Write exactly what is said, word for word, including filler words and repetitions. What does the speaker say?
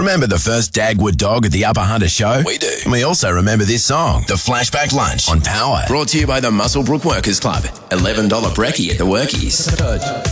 Remember the first Dagwood dog at the Upper Hunter show? We do. And we also remember this song, The Flashback Lunch on Power. Brought to you by the Muswellbrook Workers Club. eleven dollars brekkie at the Workies.